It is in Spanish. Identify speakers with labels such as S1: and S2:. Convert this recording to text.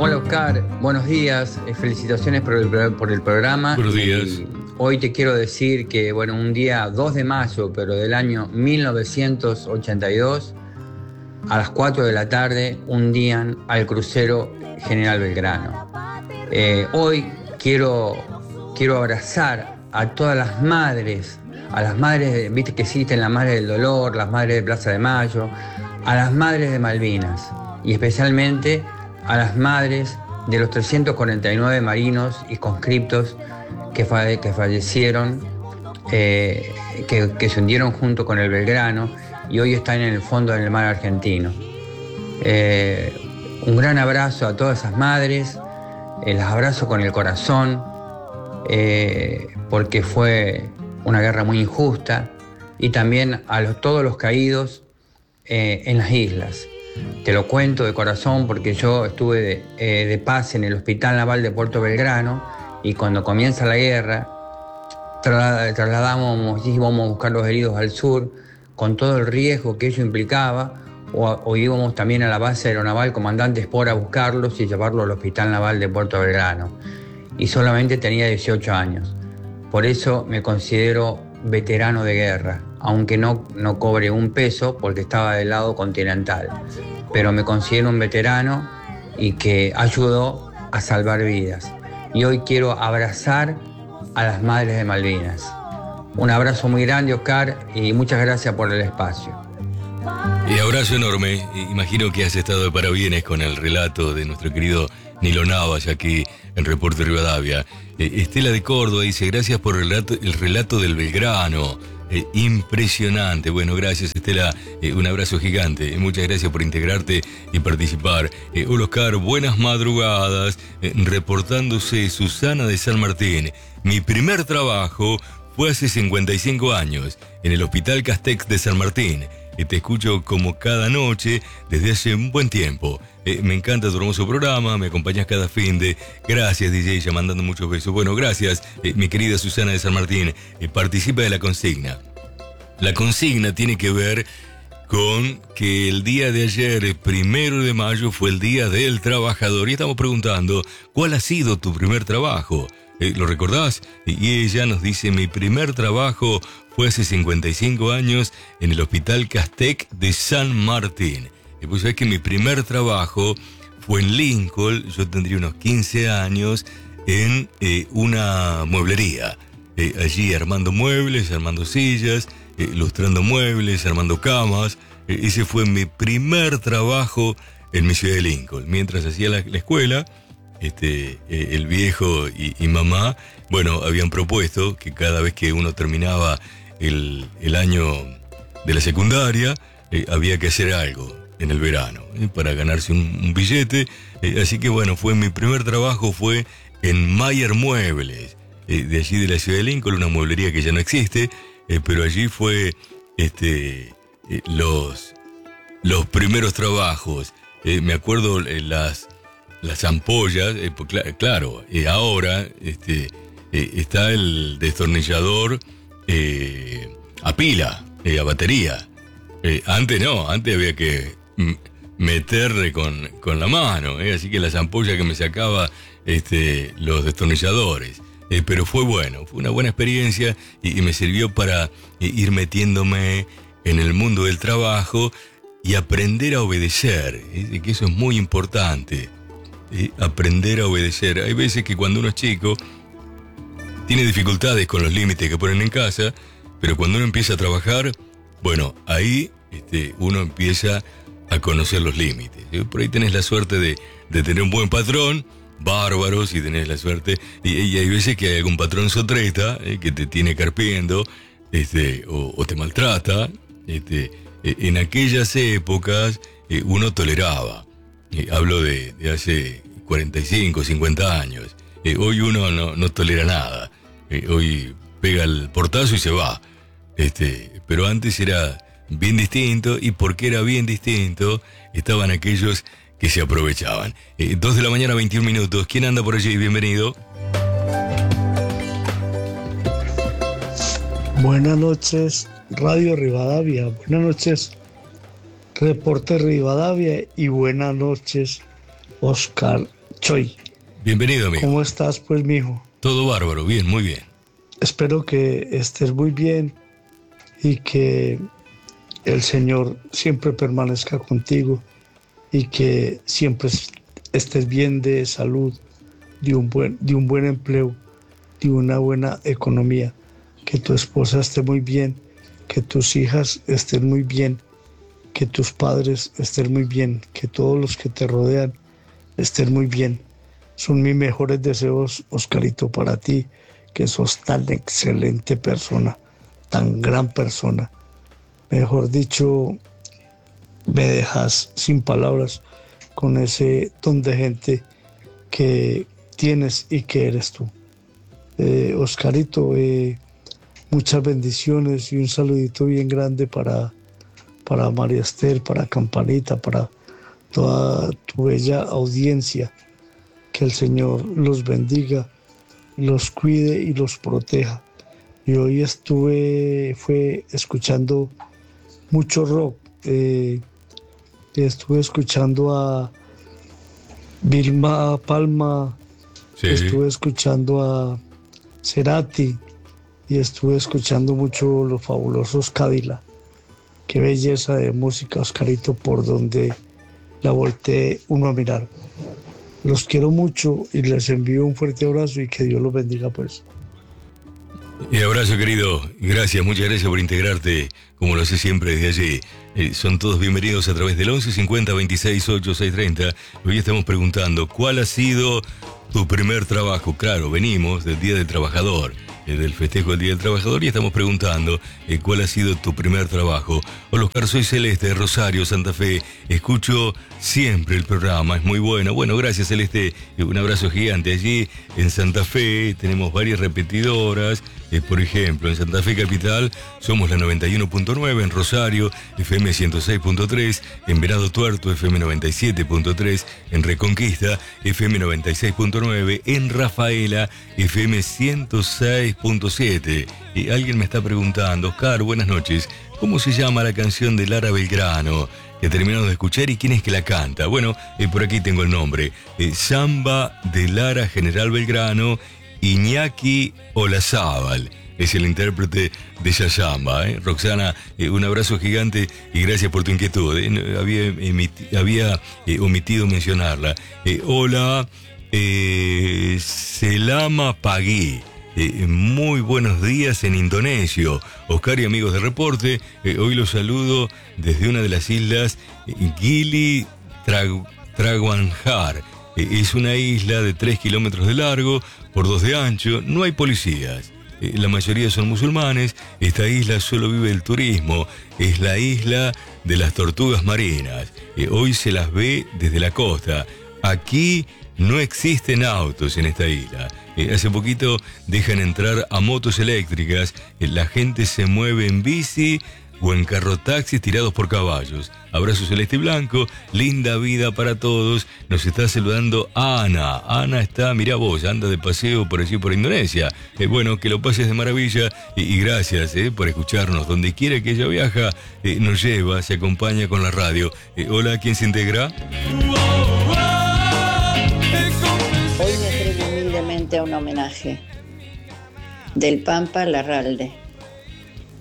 S1: Hola Oscar, buenos días, felicitaciones por el programa.
S2: Buenos días.
S1: Hoy te quiero decir que, bueno, un día 2 de mayo, pero del año 1982, a las 4 de la tarde, hundían al crucero General Belgrano. Hoy quiero abrazar a todas las madres, viste que existen las madres del dolor, las madres de Plaza de Mayo, a las madres de Malvinas y especialmente a las madres de los 349 marinos y conscriptos que fallecieron, que se hundieron junto con el Belgrano y hoy están en el fondo del mar argentino. Un gran abrazo a todas esas madres, las abrazo con el corazón, porque fue una guerra muy injusta, y también a todos los caídos en las islas. Te lo cuento de corazón porque yo estuve de pase en el Hospital Naval de Puerto Belgrano, y cuando comienza la guerra trasladamos, íbamos a buscar los heridos al sur con todo el riesgo que ello implicaba, o íbamos también a la base aeronaval Comandante Espora a buscarlos y llevarlos al Hospital Naval de Puerto Belgrano, y solamente tenía 18 años. Por eso me considero veterano de guerra, aunque no cobre un peso porque estaba del lado continental, pero me considero un veterano y que ayudó a salvar vidas. Y hoy quiero abrazar a las madres de Malvinas. Un abrazo muy grande, Oscar, y muchas gracias por el espacio.
S2: Y abrazo enorme. Imagino que has estado de parabienes con el relato de nuestro querido Nilo Navas aquí en Reporte Rivadavia. Estela de Córdoba dice: gracias por el relato del Belgrano. Impresionante. Bueno, gracias Estela, un abrazo gigante. Muchas gracias por integrarte y participar. Hola Oscar, buenas madrugadas. Reportándose Susana de San Martín. Mi primer trabajo fue hace 55 años en el Hospital Castex de San Martín. Te escucho como cada noche desde hace un buen tiempo. Me encanta tu hermoso programa, me acompañas cada fin de... Gracias, DJ, ya mandando muchos besos. Bueno, gracias, mi querida Susana de San Martín. Participa de la consigna. La consigna tiene que ver con que el día de ayer, el 1 de mayo, fue el Día del Trabajador. Y estamos preguntando, ¿cuál ha sido tu primer trabajo? ¿Lo recordás? Y ella nos dice: mi primer trabajo fue hace 55 años en el Hospital Castec de San Martín. Y pues sabés que mi primer trabajo fue en Lincoln. Yo tendría unos 15 años en una mueblería. Allí armando muebles, armando sillas, lustrando muebles, armando camas. Ese fue mi primer trabajo en mi ciudad de Lincoln. Mientras hacía la escuela, el viejo y mamá, bueno, habían propuesto que cada vez que uno terminaba el año de la secundaria, había que hacer algo en el verano, para ganarse un billete. Así que bueno, mi primer trabajo fue en Mayer Muebles, de allí de la ciudad de Lincoln, una mueblería que ya no existe, pero allí fue los primeros trabajos. Me acuerdo las ampollas, claro, ahora está el destornillador a pila, a batería. Antes no, antes había que meterle con la mano, así que las ampollas que me sacaba los destornilladores. Pero fue una buena experiencia y me sirvió para ir metiéndome en el mundo del trabajo y aprender a obedecer, que eso es muy importante. Aprender a obedecer. Hay veces que cuando uno es chico tiene dificultades con los límites que ponen en casa, pero cuando uno empieza a trabajar, bueno, ahí uno empieza a conocer los límites. Por ahí tenés la suerte de tener un buen patrón, bárbaro, si tenés la suerte, y hay veces que hay algún patrón sotreta que te tiene carpiendo, o te maltrata. En aquellas épocas uno toleraba. Hablo de hace 45, 50 años. Hoy uno no tolera nada. Hoy pega el portazo y se va. Pero antes era bien distinto, y porque era bien distinto, estaban aquellos que se aprovechaban. 2 de la mañana, 21 minutos. ¿Quién anda por allí? Bienvenido.
S3: Buenas noches, Radio Rivadavia. Buenas noches, Reporte Rivadavia. Y buenas noches, Oscar. Choy.
S2: Bienvenido, amigo.
S3: ¿Cómo estás, pues, mijo?
S2: Todo bárbaro, bien, muy bien.
S3: Espero que estés muy bien y que el Señor siempre permanezca contigo y que siempre estés bien de salud, de un buen empleo, de una buena economía, que tu esposa esté muy bien, que tus hijas estén muy bien, que tus padres estén muy bien, que todos los que te rodean estén muy bien. Son mis mejores deseos, Oscarito, para ti, que sos tan excelente persona, tan gran persona. Mejor dicho, me dejas sin palabras con ese don de gente que tienes y que eres tú. Oscarito, muchas bendiciones y un saludito bien grande para María Esther, para Campanita, para toda tu bella audiencia. Que el Señor los bendiga, los cuide y los proteja. Y hoy estuve escuchando mucho rock. Estuve escuchando a Vilma Palma,
S2: Sí.
S3: estuve escuchando a Cerati y estuve escuchando mucho los fabulosos Cadillac. Qué belleza de música, Oscarito, por donde la volteé uno a mirar. Los quiero mucho y les envío un fuerte abrazo y que Dios los bendiga, pues.
S2: Y abrazo, querido. Gracias, muchas gracias por integrarte, como lo sé siempre desde allí. Son todos bienvenidos a través del 11 50 26 8 630. Hoy estamos preguntando, ¿cuál ha sido tu primer trabajo? Claro, venimos del Día del Trabajador, del festejo del Día del Trabajador, y estamos preguntando cuál ha sido tu primer trabajo. Hola, Oscar, soy Celeste de Rosario, Santa Fe. Escucho siempre el programa, es muy bueno. Bueno, gracias, Celeste. Un abrazo gigante. Allí en Santa Fe tenemos varias repetidoras. Por ejemplo, en Santa Fe Capital somos la 91.9, en Rosario FM 106.3, en Venado Tuerto FM 97.3, en Reconquista FM 96.9, en Rafaela FM 106.7. Y alguien me está preguntando, Oscar, buenas noches, ¿cómo se llama la canción de Lara Belgrano que terminamos de escuchar y quién es que la canta? Bueno, por aquí tengo el nombre, Samba de Lara General Belgrano, Iñaki Olazábal es el intérprete de esa samba. Roxana, un abrazo gigante y gracias por tu inquietud. Había omitido mencionarla. Hola, Selama Pagui. Muy buenos días en indonesio. Oscar y amigos de Reporte, hoy los saludo desde una de las islas Gili Trawanjar. Es una isla de 3 kilómetros de largo por 2 de ancho, no hay policías. La mayoría son musulmanes. Esta isla solo vive el turismo. Es la isla de las tortugas marinas. Hoy se las ve desde la costa. Aquí no existen autos en esta isla. Hace poquito dejan entrar a motos eléctricas. La gente se mueve en bici o en carrotaxis tirados por caballos. Abrazo celeste y blanco, linda vida para todos. Nos está saludando Ana. Ana está, mirá vos, anda de paseo por allí por Indonesia. Bueno, que lo pases de maravilla y gracias por escucharnos. Donde quiera que ella viaja, nos lleva, se acompaña con la radio. Hola, ¿quién se integra?
S4: Hoy me atrevo humildemente a un homenaje. Del Pampa Larralde.